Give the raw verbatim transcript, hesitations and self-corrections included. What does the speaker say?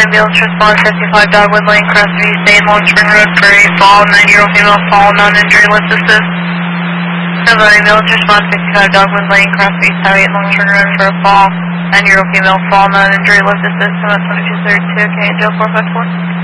ambulance response fifty-five Dogwood Lane, Crest East, eight Long Spring Road for a fall, nine-year-old female fall, non-injury, lift assist. Seven ambulance response fifty-five Dogwood Lane, Crest East, eight Long Spring Road for a fall, nine-year-old female fall, non-injury, lift assist. About twenty-two thirty-two, okay, Joe four five four.